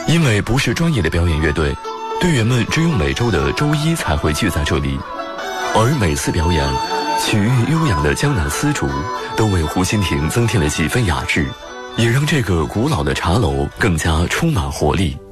因为不是专业的表演乐队，队员们只有每周的周一才会聚在这里，而每次表演，曲韵悠扬的江南丝竹都为湖心亭增添了几分雅致，也让这个古老的茶楼更加充满活力。